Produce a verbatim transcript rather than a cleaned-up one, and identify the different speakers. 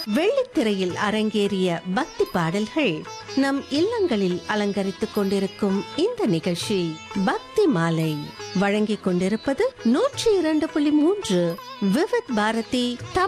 Speaker 1: வெள்ளித்திரையில் அரங்கேறிய பக்தி பாடல்கள் நம் இல்லங்களில் அலங்கரித்துக் கொண்டிருக்கும் இந்த நிகழ்ச்சி பக்தி மாலை வழங்கிக் கொண்டிருப்பது நூற்றி இரண்டு புள்ளி மூன்று விவித் பாரதி.